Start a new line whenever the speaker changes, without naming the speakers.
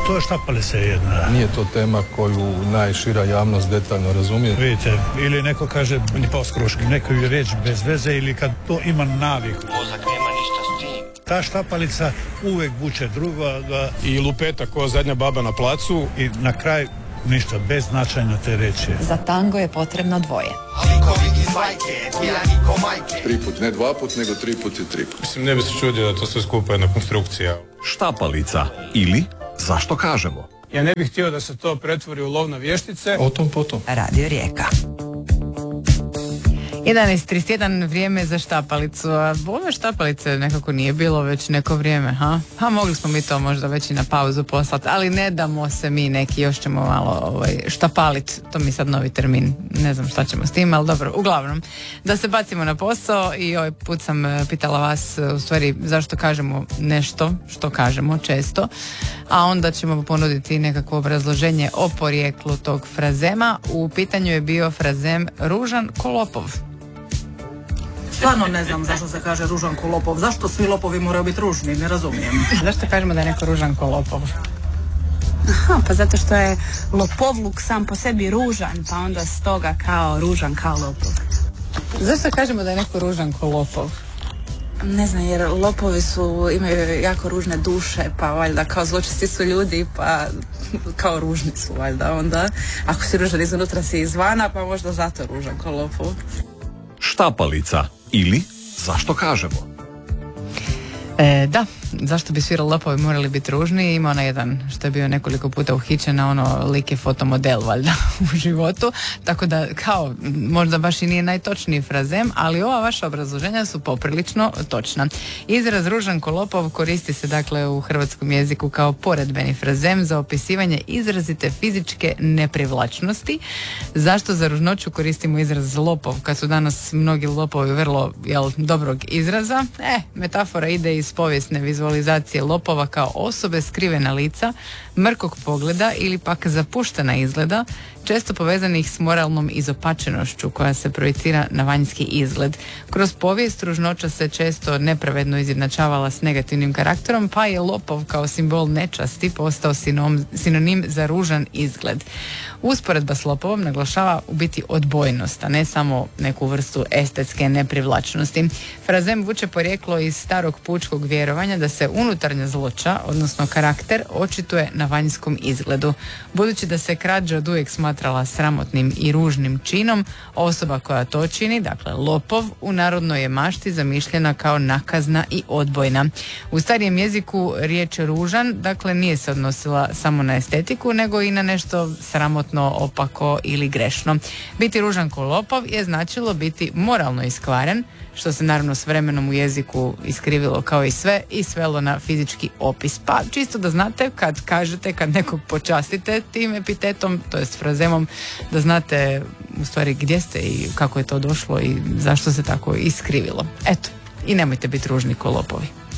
To je štapalica jedna.
Nije to tema koju najšira javnost detaljno razumije.
Vidite, ili neko kaže poskruški, neko ju reći bez veze ili kad to ima naviku.
Mozak nema ništa s tim.
Ta štapalica uvek vuče drugoga.
I lupeta ko zadnja baba na placu.
I na kraj ništa, bez značajno te reči.
Za tango je potrebno dvoje.
Tri put, ne dva put, nego 3 puta i 3 put.
Mislim, ne bi se čudio da to sve skupa jedna konstrukcija.
Štapalica ili zašto kažemo?
Ja ne bih htio da se to pretvori u lov na vještice. O tom potom.
Radio Rijeka. 11:31, vrijeme za štapalicu. A ove štapalice nekako nije bilo već neko vrijeme, ha? Ha, mogli smo mi to možda već i na pauzu poslati, ali ne damo se mi neki, još ćemo malo štapalit, to mi sad novi termin, ne znam šta ćemo s tim, ali dobro, uglavnom, da se bacimo na posao i ovaj put sam pitala vas u stvari zašto kažemo nešto što kažemo često, a onda ćemo ponuditi nekakvo obrazloženje o porijeklu tog frazema. U pitanju je bio frazem ružan ko lopov.
Stvarno ne znam zašto se kaže ružan ko lopov. Zašto svi lopovi moraju biti ružni? Ne razumijem.
Zašto kažemo da je neko ružan ko lopov?
Aha, pa zato što je lopovluk sam po sebi ružan, pa onda stoga kao ružan kao lopov.
Zašto kažemo da je neko ružan ko lopov?
Ne znam, jer lopovi imaju jako ružne duše, pa valjda kao zločesti su ljudi, pa kao ružni su valjda onda. Ako si ružan iznutra si izvana, pa možda zato ružan ko lopov.
Štapalica ili zašto kažemo?
Da, zašto bi svi lopovi morali biti ružni? Ima ona jedan što je bio nekoliko puta uhićen, lik je fotomodel valjda u životu, tako da kao možda baš i nije najtočniji frazem, ali ova vaša obrazloženja su poprilično točna. Izraz ružan ko lopov koristi se dakle u hrvatskom jeziku kao poredbeni frazem za opisivanje izrazite fizičke neprivlačnosti. Zašto za ružnoću koristimo izraz lopov kad su danas mnogi lopovi vrlo dobrog izraza? Metafora ide iz povijesne vizualizacije lopova kao osobe skrivena lica, mrkog pogleda ili pak zapuštena izgleda, često povezanih s moralnom izopačenošću koja se projicira na vanjski izgled. Kroz povijest ružnoća se često nepravedno izjednačavala s negativnim karakterom, pa je lopov kao simbol nečasti postao sinonim za ružan izgled. Usporedba s lopovom naglašava u biti odbojnost, a ne samo neku vrstu estetske neprivlačnosti. Frazem vuče porijeklo iz starog pučkog vjerovanja da se unutarnja zloća, odnosno karakter, očituje na vanjskom izgledu. Budući da se krađa od uvijek smatrala sramotnim i ružnim činom, osoba koja to čini, dakle lopov, u narodnoj je mašti zamišljena kao nakazna i odbojna. U starijem jeziku riječ ružan, dakle, nije se odnosila samo na estetiku, nego i na nešto sramotno, opako ili grešno. Biti ružan ko lopov je značilo biti moralno iskvaren, što se naravno s vremenom u jeziku iskrivilo kao i sve i svelo na fizički opis. Pa čisto da znate kad kažete, kad nekog počastite tim epitetom, to jest frazemom, da znate u stvari gdje ste i kako je to došlo i zašto se tako iskrivilo. Eto, i nemojte biti ružni ko lopovi.